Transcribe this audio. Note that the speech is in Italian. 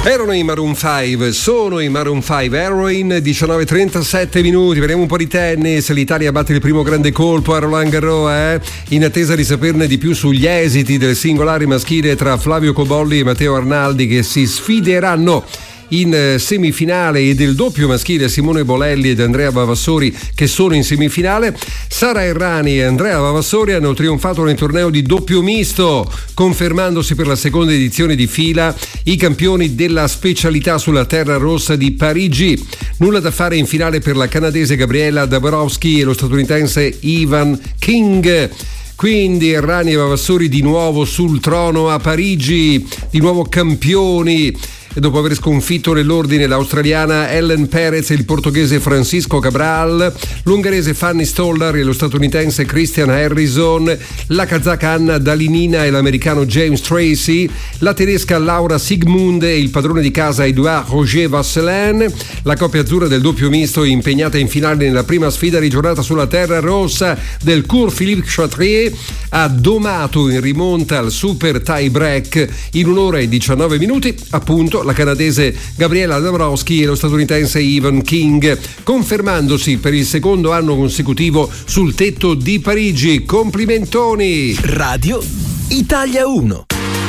Erano i Maroon 5, sono i Maroon 5, Heroin, 19:37 minuti, vediamo un po' di tennis, l'Italia batte il primo grande colpo a Roland Garros, in attesa di saperne di più sugli esiti del singolare maschile tra Flavio Cobolli e Matteo Arnaldi che si sfideranno in semifinale, e del doppio maschile Simone Bolelli ed Andrea Vavassori che sono in semifinale. Sara Errani e Andrea Vavassori hanno trionfato nel torneo di doppio misto, confermandosi per la seconda edizione di fila i campioni della specialità sulla terra rossa di Parigi. Nulla da fare in finale per la canadese Gabriela Dabrowski e lo statunitense Evan King. Quindi Errani e Vavassori di nuovo sul trono a Parigi, di nuovo campioni. E dopo aver sconfitto nell'ordine l'australiana Ellen Perez e il portoghese Francisco Cabral, l'ungherese Fanny Stoller e lo statunitense Christian Harrison, la kazaka Anna Dalinina e l'americano James Tracy, la tedesca Laura Sigmund e il padrone di casa Edouard Roger Vasselin, la coppia azzurra del doppio misto impegnata in finale nella prima sfida di giornata sulla terra rossa del Cours Philippe Chatrier, ha domato in rimonta al super tie break in 1 ora e 19 minuti appunto la canadese Gabriela Dabrowski e lo statunitense Evan King, confermandosi per il secondo anno consecutivo sul tetto di Parigi. Complimentoni! Radio Italia 1.